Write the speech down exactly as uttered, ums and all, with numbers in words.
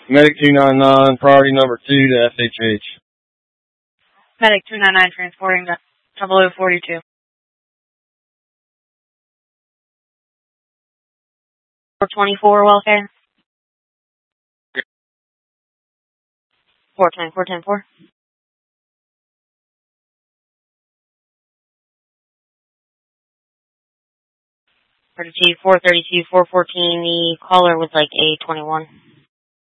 Medic two nine nine, priority number two to F H H. Medic two nine nine transporting to double oh forty-two. four twenty-four, welfare. four ten, four ten, four. thirty-two, four thirty-two, four fourteen, the caller was like A twenty-one.